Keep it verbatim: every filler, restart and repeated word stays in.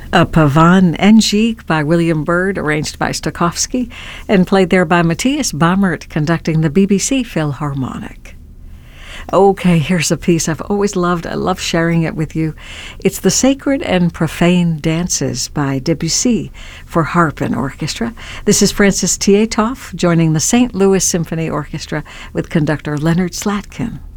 A Pavane Enjig by William Byrd, arranged by Stokowski, and played there by Matthias Bammert, conducting the B B C Philharmonic. Okay, here's a piece I've always loved. I love sharing it with you. It's The Sacred and Profane Dances by Debussy for harp and orchestra. This is Francis Tietoff joining the Saint Louis Symphony Orchestra with conductor Leonard Slatkin.